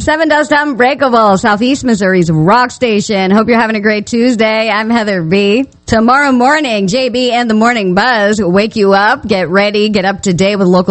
Seven Dust Unbreakable, Southeast Missouri's rock station. Hope you're having a great Tuesday. I'm Heather B. Tomorrow morning, JB and the Morning Buzz wake you up, get ready, get up to date with local